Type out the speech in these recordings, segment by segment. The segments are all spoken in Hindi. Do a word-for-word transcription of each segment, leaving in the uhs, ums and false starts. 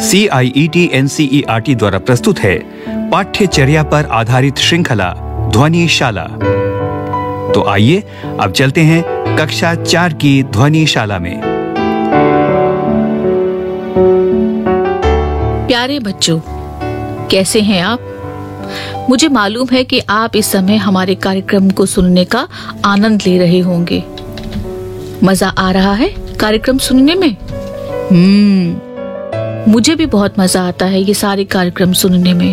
सी आई E T N C E R T द्वारा प्रस्तुत है पाठ्यचर्या पर आधारित श्रृंखला ध्वनिशाला। तो आइए अब चलते हैं कक्षा चार की ध्वनिशाला में। प्यारे बच्चों, कैसे हैं आप? मुझे मालूम है कि आप इस समय हमारे कार्यक्रम को सुनने का आनंद ले रहे होंगे। मजा आ रहा है कार्यक्रम सुनने में? हम्म मुझे भी बहुत मजा आता है ये सारे कार्यक्रम सुनने में।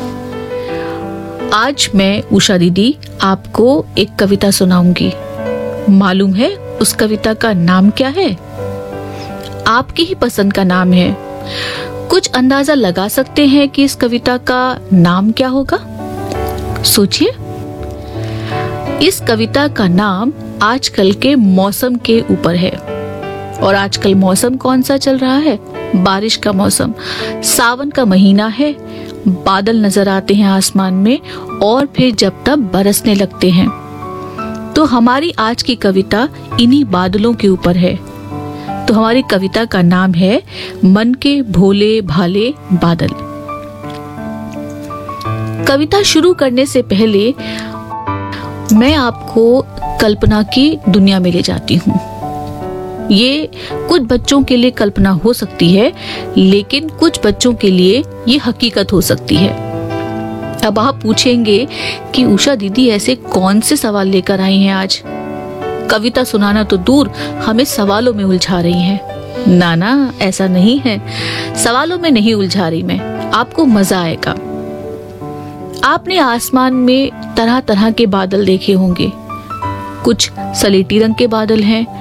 आज मैं उषा दीदी आपको एक कविता सुनाऊंगी। मालूम है उस कविता का नाम क्या है? आपकी ही पसंद का नाम है। कुछ अंदाजा लगा सकते हैं कि इस कविता का नाम क्या होगा? सोचिए। इस कविता का नाम आजकल के मौसम के ऊपर है। और आजकल मौसम कौन सा चल रहा है? बारिश का मौसम। सावन का महीना है, बादल नजर आते हैं आसमान में और फिर जब तब बरसने लगते हैं। तो हमारी आज की कविता इन्हीं बादलों के ऊपर है। तो हमारी कविता का नाम है मन के भोले भाले बादल। कविता शुरू करने से पहले मैं आपको कल्पना की दुनिया में ले जाती हूँ। ये कुछ बच्चों के लिए कल्पना हो सकती है, लेकिन कुछ बच्चों के लिए ये हकीकत हो सकती है। अब आप पूछेंगे कि उषा दीदी ऐसे कौन से सवाल लेकर आई हैं आज? कविता सुनाना तो दूर, हमें सवालों में उलझा रही हैं। ना ना, ऐसा नहीं है। सवालों में नहीं उलझा रही मैं, आपको मजा आएगा। आपने आसमान में तरह तरह के बादल देखे होंगे। कुछ सलेटी रंग के बादल हैं,